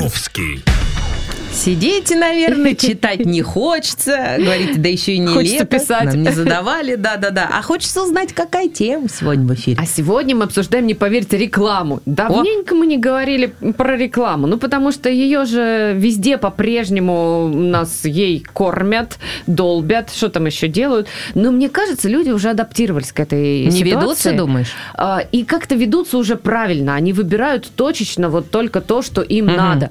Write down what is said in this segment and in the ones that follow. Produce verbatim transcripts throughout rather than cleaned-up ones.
Маяковский. Сидите, наверное, читать не хочется. Говорите, да еще и не хочется лето. Писать. Нам не задавали, да-да-да. А хочется узнать, какая тема сегодня в эфире. А сегодня мы обсуждаем, не поверьте, рекламу. Давненько О. мы не говорили про рекламу. Ну, потому что ее же везде по-прежнему нас ей кормят, долбят, что там еще делают. Но мне кажется, люди уже адаптировались к этой не ситуации. Не ведутся, думаешь? И как-то ведутся уже правильно. Они выбирают точечно вот только то, что им угу. надо.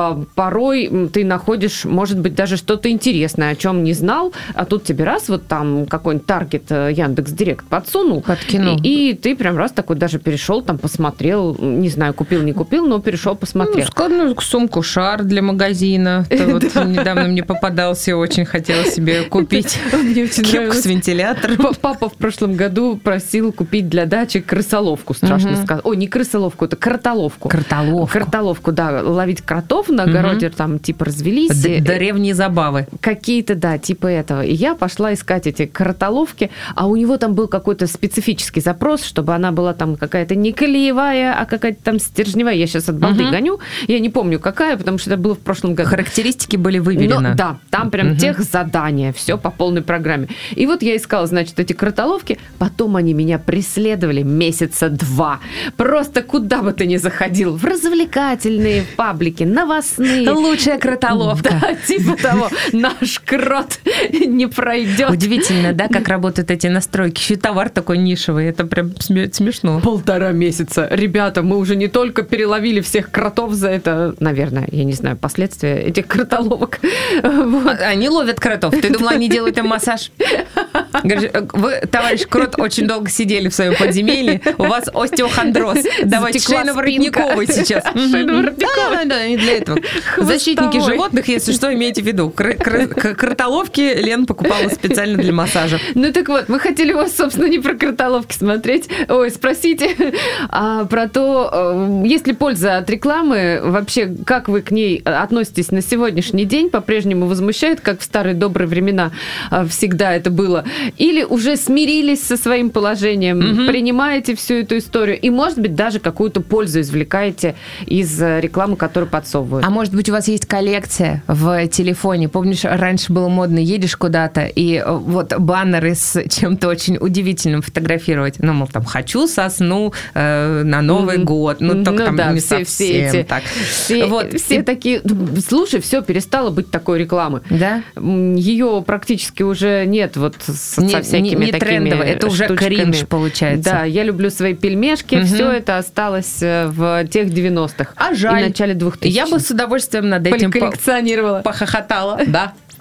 Порой ты находишь, может быть, даже что-то интересное, о чем не знал, а тут тебе раз вот там какой-нибудь таргет Яндекс.Директ подсунул, подкинул. И, и ты прям раз такой даже перешел, там посмотрел, не знаю, купил, не купил, но перешел, посмотрел. Ну, складную сумку, шар для магазина. Вот недавно мне попадался, очень хотела себе купить кепку с вентилятором. Папа в прошлом году просил купить для дачи крысоловку, страшно сказать. Ой, не крысоловку, это кротоловку. Кротоловку. Кротоловку, да, ловить кротов на огороде, там типа развелись. Древние забавы. Какие-то, да, типа этого. И я пошла искать эти кротоловки, а у него там был какой-то специфический запрос, чтобы она была там какая-то не колеевая, а какая-то там стержневая. Я сейчас от балды uh-huh. гоню. Я не помню, какая, потому что это было в прошлом году. Характеристики были выверены. Но, да, там прям uh-huh. тех задания, все по полной программе. И вот я искала, значит, эти кротоловки, потом они меня преследовали месяца два. Просто куда бы ты ни заходил, в развлекательные паблики, новостные. Лучшая кротоловка. Да, типа того. Наш крот не пройдет. Удивительно, да, как работают эти настройки. Еще товар такой нишевый. Это прям смешно. Полтора месяца. Ребята, мы уже не только переловили всех кротов за это, наверное, я не знаю, последствия этих кротоловок. Вот. Они ловят кротов. Ты думала, они делают им массаж? Говоришь, вы, товарищ крот, очень долго сидели в своем подземелье. У вас остеохондроз. Давайте шейно-воротниковый сейчас. Шейно-воротниковый. Да, да, не для этого. Защитники животных, если что, имейте в виду. Кротоловки Лен покупала специально для массажа. Ну так вот, мы хотели вас, собственно, не про кротоловки смотреть. Ой, спросите, а про то, есть ли польза от рекламы, вообще, как вы к ней относитесь на сегодняшний день, по-прежнему возмущает, как в старые добрые времена всегда это было, или уже смирились со своим положением, угу. принимаете всю эту историю и, может быть, даже какую-то пользу извлекаете из рекламы, которую подсовывают. А может быть, у вас есть коллекция в телефоне? Помнишь, раньше было модно, едешь куда-то, и вот баннеры с чем-то очень удивительным фотографировать. Ну, мол, там, хочу сосну э, на Новый mm-hmm. год. Ну, только ну, там да, не все, совсем все эти, так. Все, вот. все и... такие... Слушай, все, перестало быть такой рекламы. Да? Ее практически уже нет вот с, не, со всякими не, не такими трендово. Это штучками. Уже кринж получается. Да, я люблю свои пельмешки. Mm-hmm. Все это осталось в тех девяностых. А жаль. И начале двухтысячных. Я бы с удовольствием над этим коллекционировала. Похохотала. Да.